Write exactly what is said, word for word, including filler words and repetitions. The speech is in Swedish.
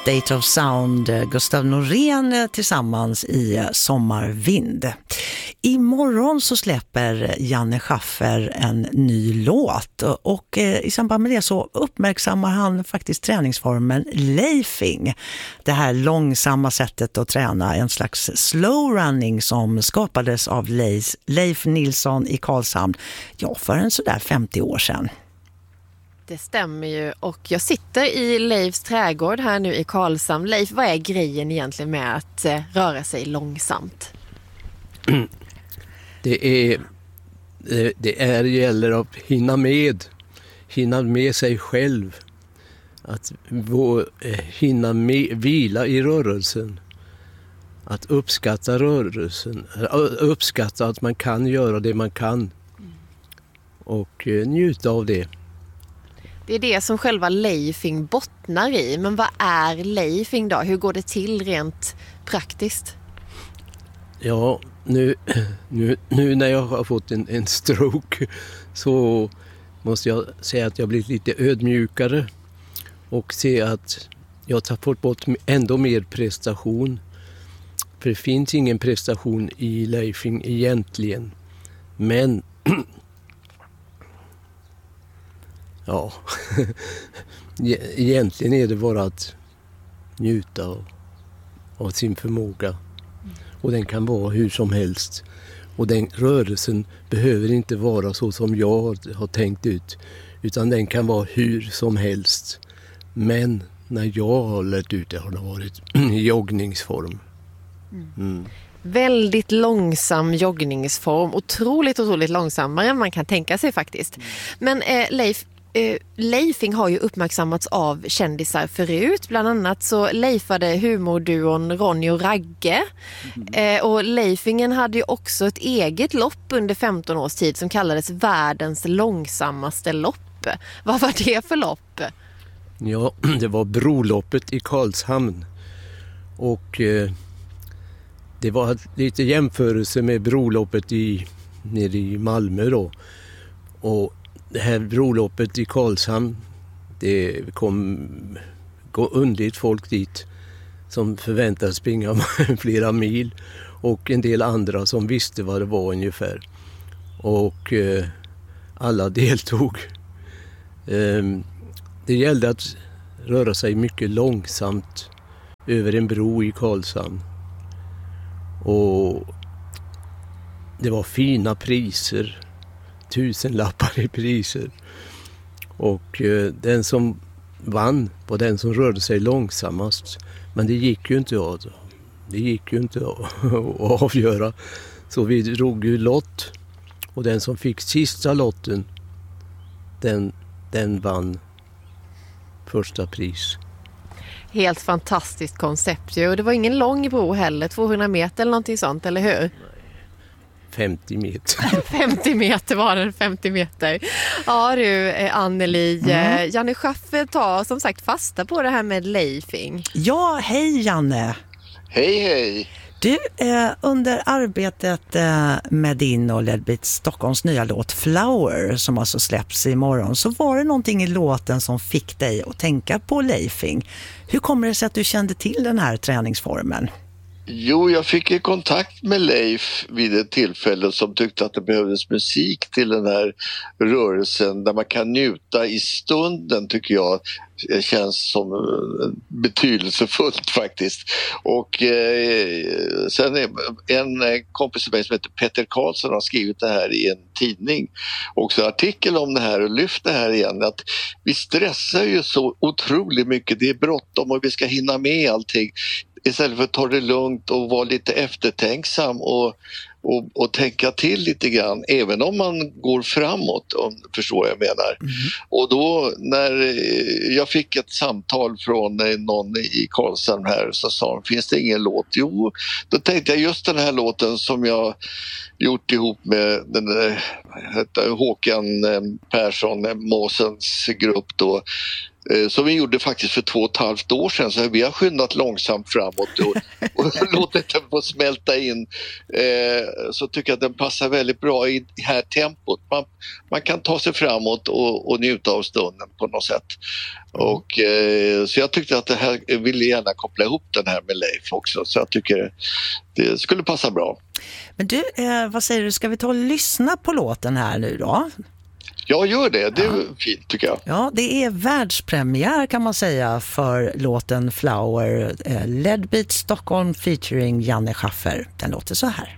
State of Sound, Gustav Norén tillsammans i Sommarvind. Imorgon så släpper Janne Schaffer en ny låt och i samband med det så uppmärksammar han faktiskt träningsformen leifing. Det här långsamma sättet att träna, en slags slow running som skapades av Leif, Leif Nilsson i Karlshamn, ja, för en sådär femtio år sedan. Det stämmer ju, och jag sitter i Leifs trädgård här nu i Karlshamn. Leif, vad är grejen egentligen med att eh, röra sig långsamt? Det är det är gäller att hinna med hinna med sig själv, att vå, hinna med, vila i rörelsen, att uppskatta rörelsen, uppskatta att man kan göra det man kan och eh, njuta av det. Det är det som själva leifing bottnar i. Men vad är leifing då? Hur går det till rent praktiskt? Ja, nu, nu, nu när jag har fått en, en stroke så måste jag säga att jag blivit lite ödmjukare och se att jag har fått bort ändå mer prestation. För det finns ingen prestation i leifing egentligen. Men ja, egentligen är det bara att njuta av, av sin förmåga. Och den kan vara hur som helst. Och den rörelsen behöver inte vara så som jag har tänkt ut. Utan den kan vara hur som helst. Men när jag har lärt ut det har det varit i joggningsform. Mm. Väldigt långsam joggningsform. Otroligt, otroligt långsammare än man kan tänka sig faktiskt. Men eh, Leif, eh, leifing har ju uppmärksammats av kändisar förut. Bland annat så leifade humorduon Ronny och Ragge. Eh, och leifingen hade ju också ett eget lopp under femton års tid som kallades världens långsammaste lopp. Vad var det för lopp? Ja, det var Broloppet i Karlshamn. Och eh, det var lite jämförelse med Broloppet i, nere i Malmö då. Och det här Broloppet i Karlshamn, det kom undligt folk dit som förväntade springa flera mil. Och en del andra som visste vad det var ungefär. Och eh, alla deltog. Eh, det gällde att röra sig mycket långsamt över en bro i Karlshamn. Och det var fina priser, tusen lappar i priser. Och eh, den som vann var den som rörde sig långsammast. Men det gick ju inte att, det gick ju inte att, att avgöra. Så vi drog ju lott. Och den som fick sista lotten, den, den vann första pris. Helt fantastiskt koncept ju. Och det var ingen lång bro heller, tvåhundra meter eller någonting sånt, eller hur? Nej. femtio meter. femtio meter var den, femtio meter. Ja du, Anneli, mm. Janne Schaffer tar som sagt fasta på det här med leifing. Ja, hej Janne. Hej, hej. Du, eh, under arbetet eh, med din och Ledbit Stockholms nya låt Flower, som alltså släpps imorgon, så var det någonting i låten som fick dig att tänka på leifing. Hur kommer det sig att du kände till den här träningsformen? Jo, jag fick i kontakt med Leif vid ett tillfälle som tyckte att det behövdes musik till den här rörelsen där man kan njuta i stunden, tycker jag. Det känns som betydelsefullt faktiskt. Och eh, sen en kompis med mig som heter Peter Karlsson har skrivit det här i en tidning. Också artikel om det här och lyft det här igen. Att vi stressar ju så otroligt mycket. Det är bråttom och vi ska hinna med allting. Istället för att ta det lugnt och vara lite eftertänksam och, och, och tänka till lite grann, även om man går framåt, om du förstår vad jag menar. Mm. Och då när jag fick ett samtal från någon i Karlshamn här, så sa de, finns det ingen låt? Jo, då tänkte jag just den här låten som jag gjort ihop med den där, Håkan Persson, Måsens grupp då. som vi gjorde faktiskt för två och ett halvt år sedan, så vi har skyndat långsamt framåt och, och låtit den få smälta in. Eh, så tycker jag att den passar väldigt bra i det här tempot. Man, man kan ta sig framåt och, och njuta av stunden på något sätt. Och, eh, så jag tyckte att det här, jag ville gärna koppla ihop den här med Leif också, så jag tycker det skulle passa bra. Men du, eh, vad säger du, ska vi ta och lyssna på låten här nu då? Ja, gör det. Det är ja. fint tycker jag. Ja, det är världspremiär kan man säga för låten Flower, eh, Leadbeat Stockholm featuring Janne Schaffer. Den låter så här.